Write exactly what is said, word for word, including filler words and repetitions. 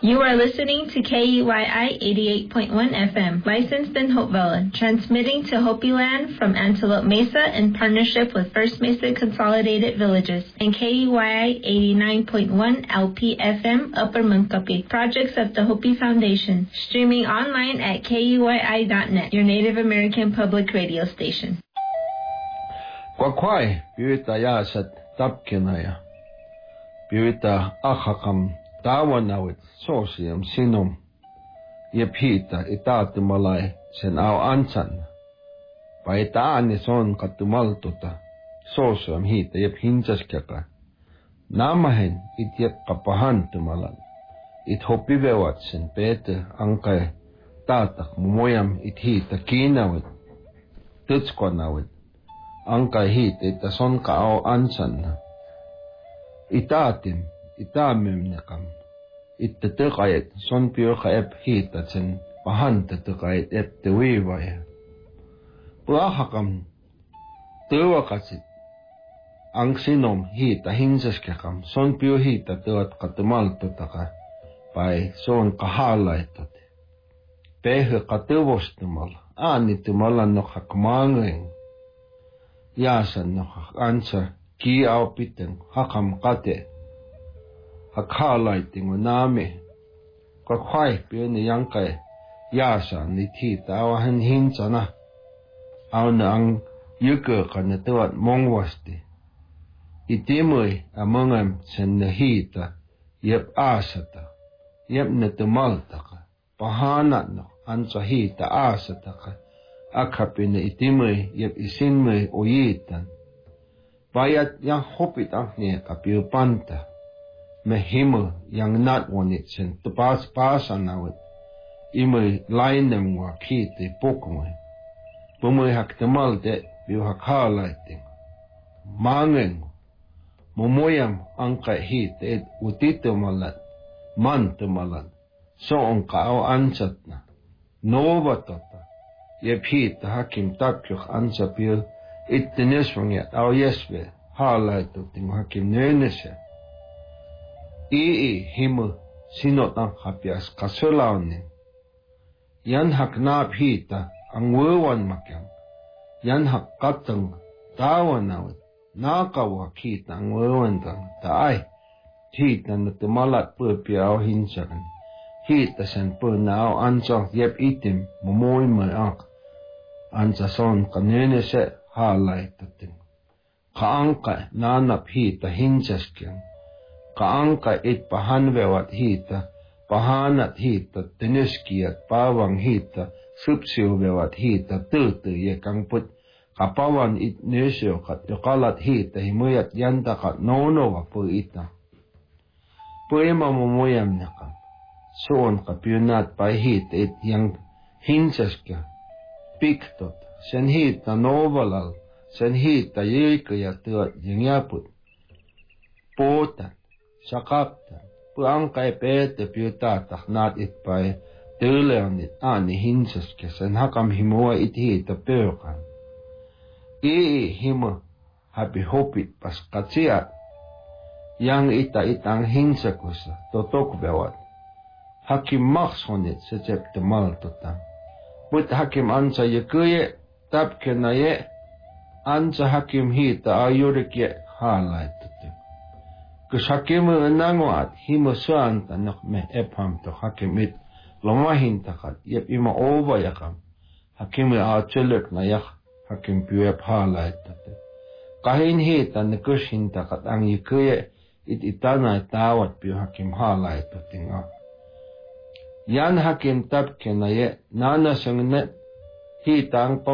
You are listening to K E Y I eighty-eight point one F M, licensed in Hopevilla, transmitting to Hopi Land from Antelope Mesa in partnership with First Mesa Consolidated Villages, and K E Y I eighty-nine point one L P F M, Upper Munkapi, projects of the Hopi Foundation, streaming online at K E Y I dot net, your Native American public radio station. Kwakwai, piwita yasat tapkinaya, piwita achakam tawanawit sosiam sinom, yepita itatumalay sen au ansan, paitaani son katumaltuta, sosiam hita yep hinsaskaka, namahen it yep kapahan tumalan, it hopivewat sen pete angkay tatak mumoyam it hita kinawit, tutskwanawit, angkay hita ita son ka au ansan, itatim, itamim nakam, ittatukayat son piyoka ep hita sen pahan tatukayat ep tewiwaya. Puahakam tuwakasit ang sinom hita hinsaskakam son piyo hita tuwat katumal tutaka pay son kahalay tute. Pehe katuwos tumal, ani tumalan no hakmangeng. Yasan no hakansa ki au piteng hakam kate. Hakalay tingo nami. Kwakway piyo ni yangkay yasan ni tita awahan hinsa na. Aw na ang yuka ka na tuwat mongwasti. Itimoy amangam sen nahita yep asata. Yep na tumalta ka. Pahana no ansa hita asata ka. Akapi na itimoy yep isinmoy uyitan. Bayat yang hopit ang niya kapiyo panta. Mehimo yang natwanit sen tupas pasan awit. Imoy lainem wa kiti pokmoy. Pumoy haktemal de biu hakalaiting. Mangeng. Mumoyam angka hit et utitumalat. Mantumalat. So ang kao ansat na. Nova tota. Yep hit hakim tapyok ansa piu itiniswang yat au yeswe. Halaituting hakim nenese. Ii himu sinot ang hapias kasulaunin. Yan haknap hita ang wewan makyang. Yan hak katang tawan awit. Nakawak hita ang wewan tang taay. Hita na tumalat po piyaw hinsakan. Hita sen po naaw ansa yep itim mumoy may ak. Ansa son kanene se halay tating. Kaangka nanap hita hinsaskyan. Kaangka it pahanwewat hita. Pahanat hita tiniskiyat pawang hita. Supsiwewat hita tutu ye kang put kapawan it nesyo kat yokalat hita himuyat yanta kat nono wa po ita. Puema mumuyam nakam. Soon kapyunat pa hita it yang hinsaska. Piktot. Sen hita novalal. Sen hita yikaya tuat yang yaput. Potan. Sakaptan. Puang kay pete piyutatak nat it pa'y Tuleonit ani hinsaske sen hakam himua it hita peukan. Ii himo hapi hopit pas katsiat. Yang ita itang hinsakusa totok bewat. Hakim maksonit secep temal totang. Put hakim ansa yekuye tapke na ye. Ansa hakim hita ayurik ye halay tutim. Kus hakim nangwat himo suanta nok me epham to hakim it. Lomahin takat, yep ima ova yakam. Hakim ya chuluk na yak, hakim piwep halay tate. Kahin hita na kushin takat ang yikuye, it itana tawat piw hakim halay tate nga. Yan hakim tapke na ye, nana sang net, hita ang